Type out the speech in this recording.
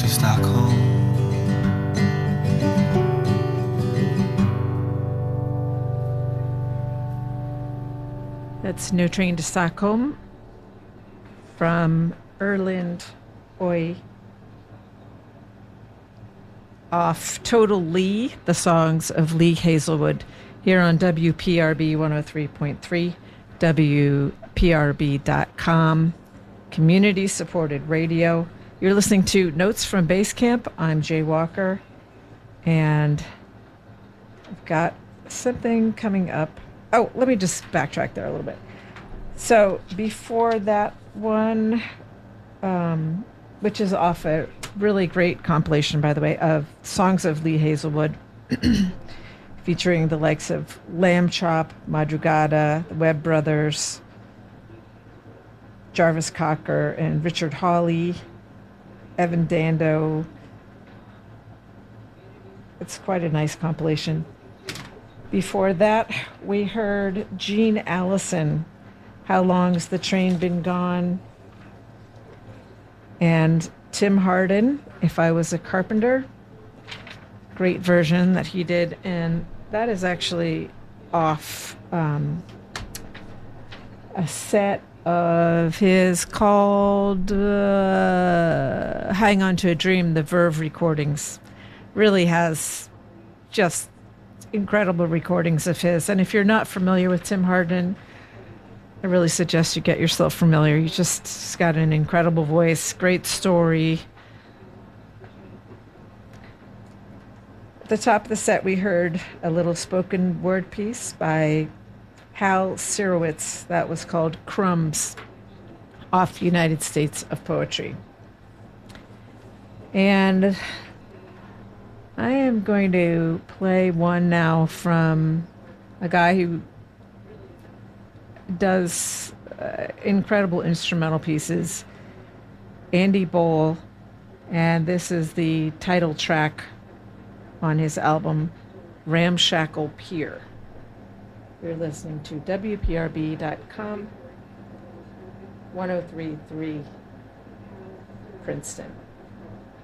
Stockholm. That's No Train to Stockholm from Erland Oi off Total Lee, the songs of Lee Hazelwood, here on WPRB 103.3, WPRB.com, community supported radio. You're listening to Notes from Base Camp. I'm Jay Walker, and I've got something coming up. Oh, let me just backtrack there a little bit. So before that one, which is off a really great compilation, by the way, of songs of Lee Hazelwood, featuring the likes of Lamb Chop, Madrugada, the Webb Brothers, Jarvis Cocker, and Richard Hawley, Evan Dando. It's quite a nice compilation. Before that, we heard Gene Allison, How Long's the Train Been Gone? And Tim Hardin, If I Was a Carpenter. Great version that he did. And that is actually off a set of his called Hang On to a Dream, the Verve recordings. Really has just incredible recordings of his. And if you're not familiar with Tim Hardin, I really suggest you get yourself familiar. He's got an incredible voice, great story. At the top of the set, we heard a little spoken word piece by Hal Sirowitz that was called Crumbs, off United States of Poetry. And I am going to play one now from a guy who does incredible instrumental pieces, Andy Bowl, and this is the title track on his album, Ramshackle Pier. You're listening to WPRB.com, 103.3 Princeton.